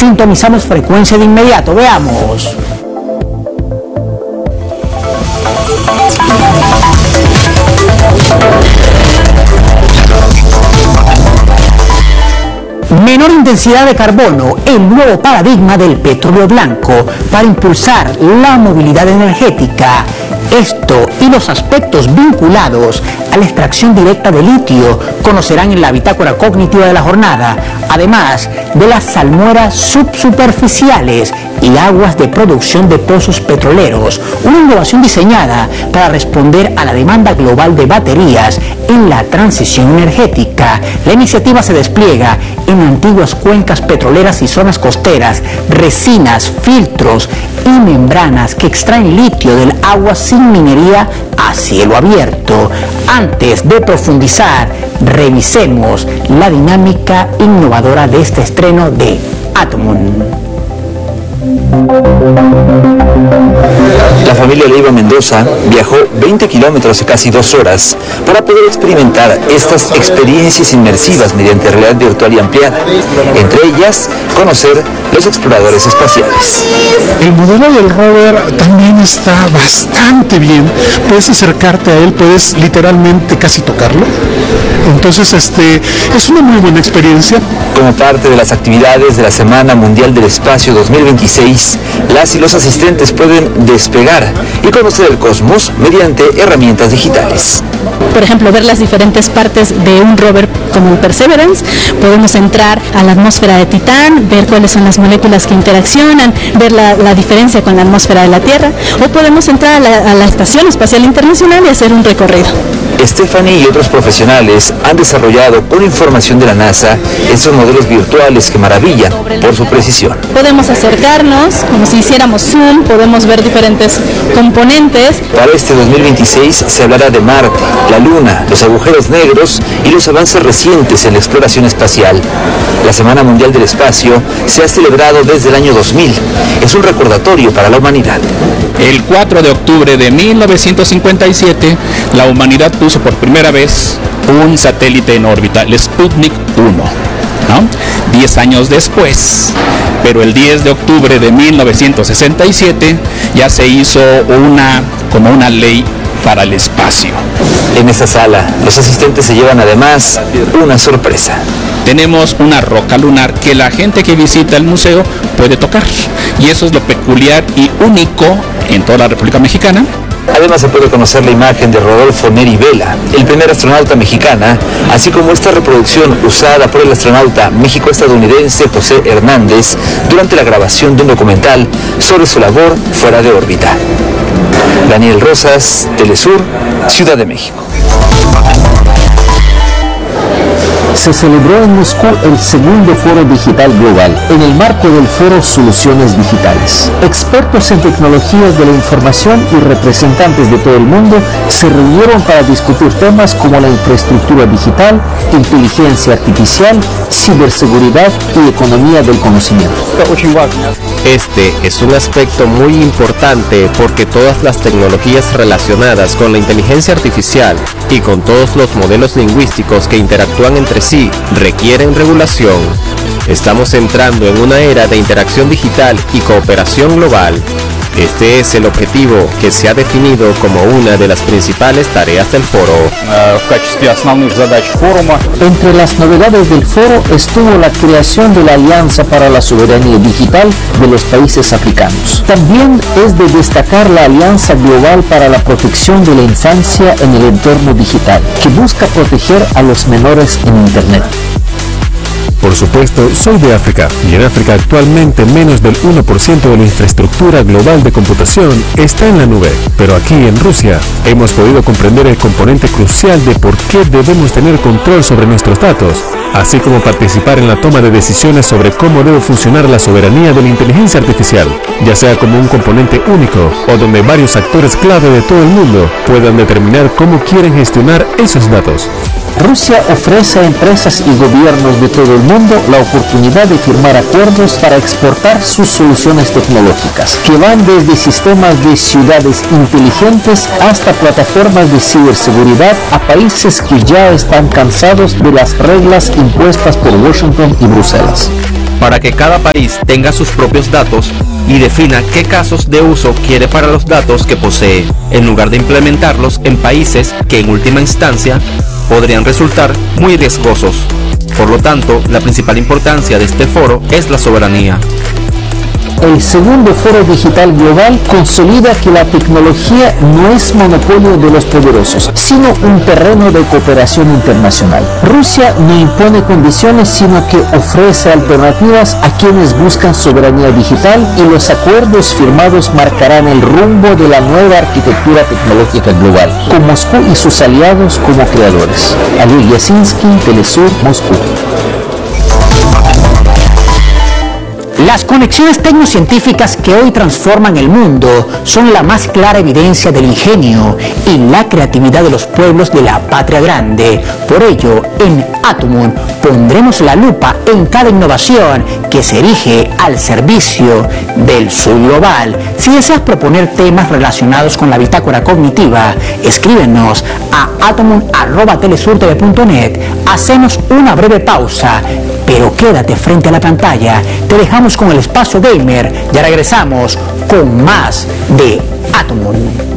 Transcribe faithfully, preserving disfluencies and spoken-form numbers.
Sintonizamos frecuencia de inmediato. Veamos. Menor intensidad de carbono, el nuevo paradigma del petróleo blanco para impulsar la movilidad energética. Esto y los aspectos vinculados a la extracción directa de litio conocerán en la bitácora cognitiva de la jornada, además de las salmueras subsuperficiales y aguas de producción de pozos petroleros, una innovación diseñada para responder a la demanda global de baterías en la transición energética. La iniciativa se despliega en antiguas cuencas petroleras y zonas costeras, resinas, filtros y membranas que extraen litio del agua sin minería a cielo abierto. Antes de profundizar, revisemos la dinámica innovadora de este estreno de Atomon. La familia Leiva Mendoza viajó veinte kilómetros y casi dos horas para poder experimentar estas experiencias inmersivas mediante realidad virtual y ampliada. Entre ellas, conocer los exploradores espaciales. El modelo del rover también está bastante bien. Puedes acercarte a él, puedes literalmente casi tocarlo. Entonces, este, es una muy buena experiencia. Como parte de las actividades de la Semana Mundial del Espacio dos mil veintiséis, las y los asistentes pueden despegar y conocer el cosmos mediante herramientas digitales. Por ejemplo, ver las diferentes partes de un rover como el Perseverance. Podemos entrar a la atmósfera de Titán, ver cuáles son las moléculas que interaccionan, ver la, la diferencia con la atmósfera de la Tierra, o podemos entrar a la, a la Estación Espacial Internacional y hacer un recorrido. Stephanie y otros profesionales han desarrollado con información de la NASA estos modelos virtuales que maravillan por su precisión. Podemos acercarnos, como si hiciéramos zoom, podemos ver diferentes componentes. Para este dos mil veintiséis se hablará de Marte, la Luna, los agujeros negros y los avances recientes en la exploración espacial. La Semana Mundial del Espacio se ha celebrado desde el año dos mil. Es un recordatorio para la humanidad. El cuatro de octubre de mil novecientos cincuenta y siete, la humanidad puso por primera vez un satélite en órbita, el Sputnik uno, ¿no? Diez años después, pero el diez de octubre de mil novecientos sesenta y siete ya se hizo una, como una ley para el espacio. En esta sala, los asistentes se llevan además una sorpresa. Tenemos una roca lunar que la gente que visita el museo puede tocar, y eso es lo peculiar y único en toda la República Mexicana. Además se puede conocer la imagen de Rodolfo Neri Vela, el primer astronauta mexicana, así como esta reproducción usada por el astronauta méxico-estadounidense José Hernández durante la grabación de un documental sobre su labor fuera de órbita. Daniel Rosas, Telesur, Ciudad de México. Se celebró en Moscú el segundo Foro Digital Global, en el marco del Foro Soluciones Digitales. Expertos en tecnologías de la información y representantes de todo el mundo se reunieron para discutir temas como la infraestructura digital, inteligencia artificial, ciberseguridad y economía del conocimiento. Este es un aspecto muy importante porque todas las tecnologías relacionadas con la inteligencia artificial y con todos los modelos lingüísticos que interactúan entre sí requieren regulación. Estamos entrando en una era de interacción digital y cooperación global. Este es el objetivo que se ha definido como una de las principales tareas del foro. Entre las novedades del foro estuvo la creación de la Alianza para la Soberanía Digital de los países africanos. También es de destacar la Alianza Global para la Protección de la Infancia en el Entorno Digital, que busca proteger a los menores en Internet. Por supuesto, soy de África, y en África actualmente menos del uno por ciento de la infraestructura global de computación está en la nube. Pero aquí en Rusia hemos podido comprender el componente crucial de por qué debemos tener control sobre nuestros datos, así como participar en la toma de decisiones sobre cómo debe funcionar la soberanía de la inteligencia artificial, ya sea como un componente único o donde varios actores clave de todo el mundo puedan determinar cómo quieren gestionar esos datos. Rusia ofrece a empresas y gobiernos de todo el mundo la oportunidad de firmar acuerdos para exportar sus soluciones tecnológicas, que van desde sistemas de ciudades inteligentes hasta plataformas de ciberseguridad a países que ya están cansados de las reglas impuestas por Washington y Bruselas. para que cada país tenga sus propios datos y defina qué casos de uso quiere para los datos que posee, en lugar de implementarlos en países que en última instancia podrían resultar muy riesgosos. Por lo tanto, la principal importancia de este foro es la soberanía. El segundo foro digital global consolida que la tecnología no es monopolio de los poderosos, sino un terreno de cooperación internacional. Rusia no impone condiciones, sino que ofrece alternativas a quienes buscan soberanía digital, y los acuerdos firmados marcarán el rumbo de la nueva arquitectura tecnológica global, con Moscú y sus aliados como creadores. Ali Yasinski, Telesur, Moscú. Las conexiones tecnocientíficas que hoy transforman el mundo son la más clara evidencia del ingenio y la creatividad de los pueblos de la patria grande. Por ello, en Atomon pondremos la lupa en cada innovación que se erige al servicio del sur global. Si deseas proponer temas relacionados con la bitácora cognitiva, escríbenos a atomon arroba telesurtv punto net. Hacemos una breve pausa, pero quédate frente a la pantalla. Te dejamos con el espacio gamer. Ya regresamos con más de Atomon.